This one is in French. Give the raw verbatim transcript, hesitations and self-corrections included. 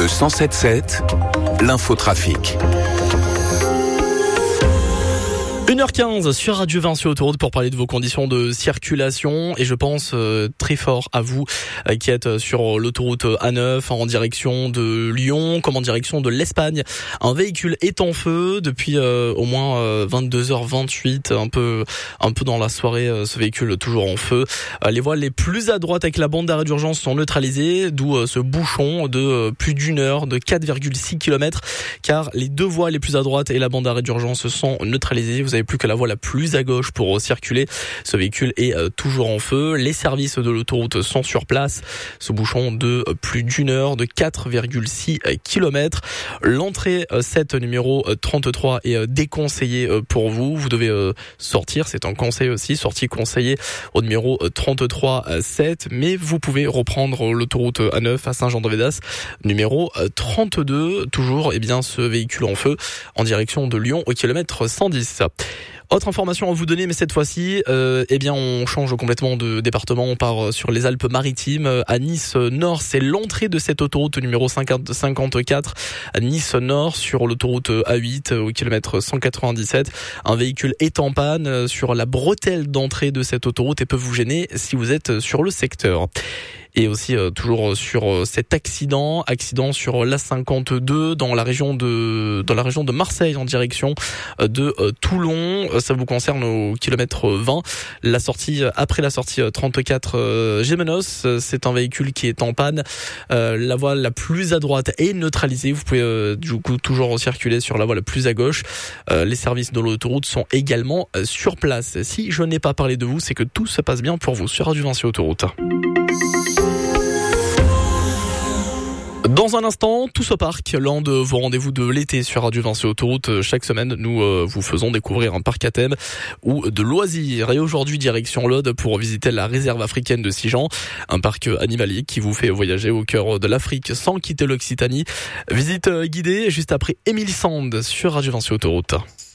Le cent sept sept, l'infotrafic. une heure quinze sur Radio Vinci Autoroute pour parler de vos conditions de circulation et je pense euh, très fort à vous euh, qui êtes sur l'autoroute A neuf en direction de Lyon comme en direction de l'Espagne. Un véhicule est en feu depuis euh, au moins euh, vingt-deux heures vingt-huit, un peu un peu dans la soirée, euh, ce véhicule toujours en feu. Euh, les voies les plus à droite avec la bande d'arrêt d'urgence sont neutralisées, d'où euh, ce bouchon de euh, plus d'une heure, de quatre virgule six kilomètres, car les deux voies les plus à droite et la bande d'arrêt d'urgence sont neutralisées. Vous avez plus que la voie la plus à gauche pour circuler. Ce véhicule est euh, toujours en feu. Les services de l'autoroute sont sur place. Ce bouchon de euh, plus d'une heure, de quatre virgule six kilomètres. L'entrée euh, sept numéro trente-trois est euh, déconseillée euh, pour vous. Vous devez euh, sortir, c'est un conseil aussi, sortie conseillée au numéro trente-trois sept, mais vous pouvez reprendre l'autoroute A neuf à Saint-Jean-de-Védas, numéro trente-deux, toujours eh bien ce véhicule en feu en direction de Lyon au kilomètre cent dix. Autre information à vous donner, mais cette fois-ci, euh, eh bien, on change complètement de département. On part sur les Alpes-Maritimes. À Nice-Nord, c'est l'entrée de cette autoroute numéro cinquante-quatre. À Nice-Nord, sur l'autoroute A huit, au kilomètre cent quatre-vingt-dix-sept. Un véhicule est en panne sur la bretelle d'entrée de cette autoroute et peut vous gêner si vous êtes sur le secteur. Et aussi euh, toujours sur euh, cet accident, accident sur l'A cinquante-deux dans la région de dans la région de Marseille en direction euh, de euh, Toulon. Euh, ça vous concerne au kilomètre vingt. La sortie euh, après la sortie euh, trente-quatre euh, Gémenos, euh, c'est un véhicule qui est en panne. Euh, la voie la plus à droite est neutralisée. Vous pouvez euh, du coup toujours circuler sur la voie la plus à gauche. Euh, les services de l'autoroute sont également euh, sur place. Si je n'ai pas parlé de vous, c'est que tout se passe bien pour vous sur Radio Vinci Autoroute. Dans un instant, Tous au parc, l'un de vos rendez-vous de l'été sur Radio Vinci Autoroute. Chaque semaine, nous euh, vous faisons découvrir un parc à thème ou de loisirs. Et aujourd'hui, direction l'Aude pour visiter la réserve africaine de Sijan, un parc animalier qui vous fait voyager au cœur de l'Afrique sans quitter l'Occitanie. Visite guidée juste après Émilie Sand sur Radio Vinci Autoroute.